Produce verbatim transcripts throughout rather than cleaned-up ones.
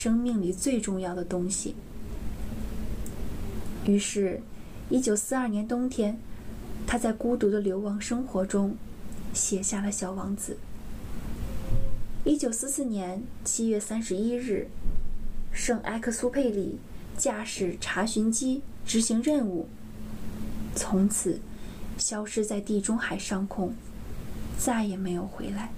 生命里最重要的东西。于是一九四二年冬天，他在孤独的流亡生活中写下了《小王子》。一九四四年七月三十一日，圣埃克苏佩里驾驶查询机执行任务，从此消失在地中海上空，再也没有回来。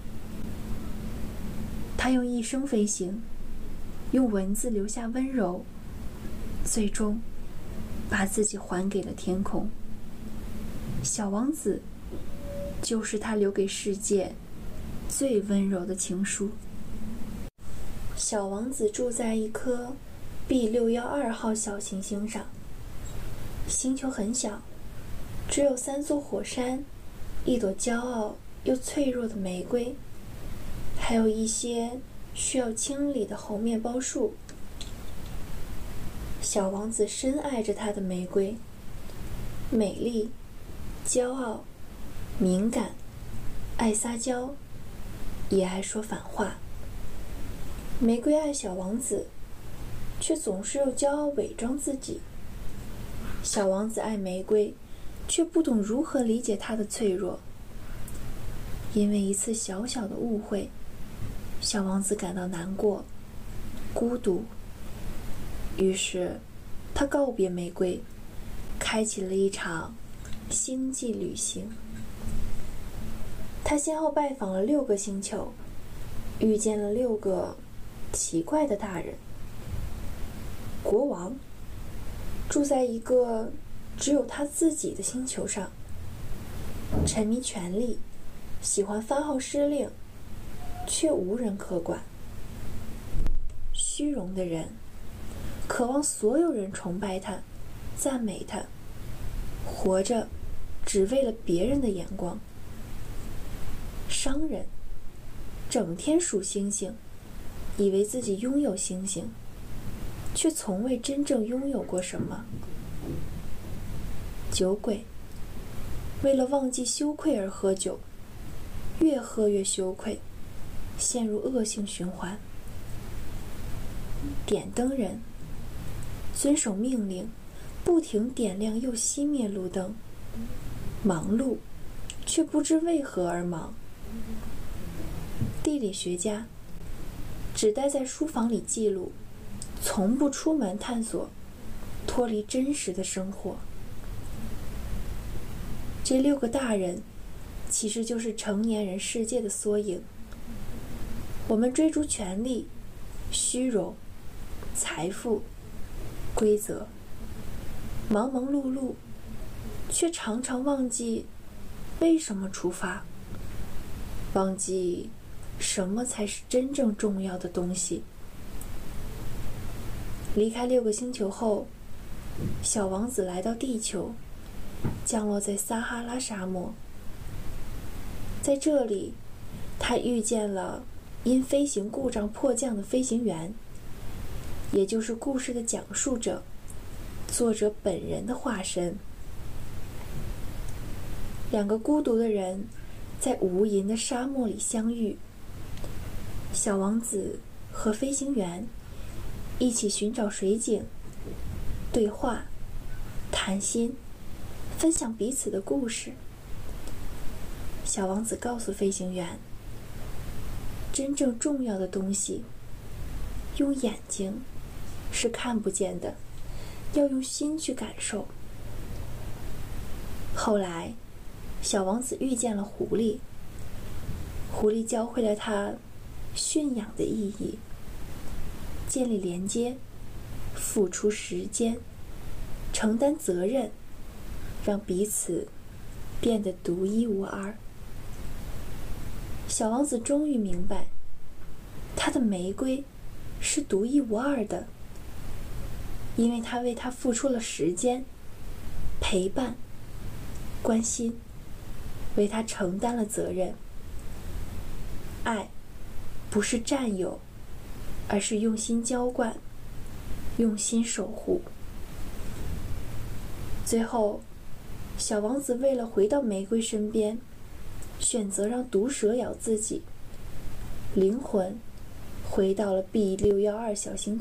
他用一生飞行，用文字留下温柔，最终把自己还给了天空。小王子就是他留给世界最温柔的情书。小王子住在一颗 B 六一二号小行星上，星球很小，只有三座火山，一朵骄傲又脆弱的玫瑰，还有一些需要清理的猴面包树。小王子深爱着他的玫瑰，美丽、骄傲、敏感，爱撒娇，也爱说反话。玫瑰爱小王子，却总是用骄傲伪装自己。小王子爱玫瑰，却不懂如何理解她的脆弱。因为一次小小的误会，小王子感到难过、孤独。于是他告别玫瑰，开启了一场星际旅行。他先后拜访了六个星球，遇见了六个奇怪的大人。国王住在一个只有他自己的星球上，沉迷权力，喜欢发号施令，却无人可管。虚荣的人渴望所有人崇拜他，赞美他，活着只为了别人的眼光。商人整天数星星，以为自己拥有星星，却从未真正拥有过什么。酒鬼为了忘记羞愧而喝酒，越喝越羞愧，陷入恶性循环。点灯人遵守命令，不停点亮又熄灭路灯，忙碌却不知为何而忙。地理学家只待在书房里记录，从不出门探索，脱离真实的生活。这六个大人其实就是成年人世界的缩影。我们追逐权力、虚荣、财富、规则，忙忙碌碌，却常常忘记为什么出发，忘记什么才是真正重要的东西。离开六个星球后，小王子来到地球，降落在撒哈拉沙漠。在这里，他遇见了因飞行故障迫降的飞行员，也就是故事的讲述者，作者本人的化身。两个孤独的人在无垠的沙漠里相遇，小王子和飞行员一起寻找水井，对话、谈心，分享彼此的故事。小王子告诉飞行员，真正重要的东西用眼睛是看不见的，要用心去感受。后来小王子遇见了狐狸，狐狸教会了他驯养的意义，建立连接，付出时间，承担责任，让彼此变得独一无二。小王子终于明白，他的玫瑰是独一无二的，因为他为他付出了时间、陪伴、关心，为他承担了责任。爱不是占有，而是用心浇灌，用心守护。最后，小王子为了回到玫瑰身边，选择让毒蛇咬自己，灵魂回到了 B 六一二小星